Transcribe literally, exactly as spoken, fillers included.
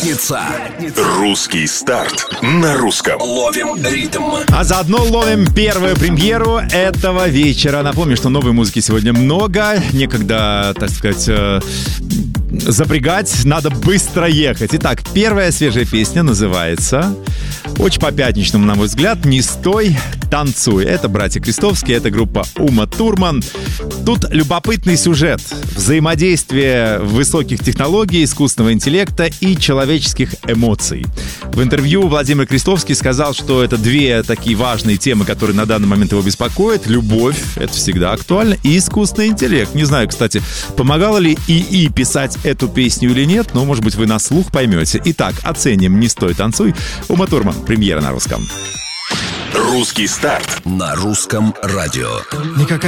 Пятница. Русский старт на русском. Ловим ритм. А заодно ловим первую премьеру этого вечера. Напомню, что новой музыки сегодня много. Некогда, так сказать, э, запрягать. Надо быстро ехать. Итак, первая свежая песня называется... Очень по-пятничному, на мой взгляд, «Не стой, танцуй». Это братья Крестовские, это группа Ума Турман. Тут любопытный сюжет. Взаимодействие высоких технологий, искусственного интеллекта и человеческих эмоций. В интервью Владимир Крестовский сказал, что это две такие важные темы, которые на данный момент его беспокоят. Любовь, это всегда актуально, и искусственный интеллект. Не знаю, кстати, помогало ли ИИ писать эту песню или нет, но, может быть, вы на слух поймете. Итак, оценим «Не стой, танцуй». Ума Турман. Премьера на русском. Русский старт на русском радио. Никакая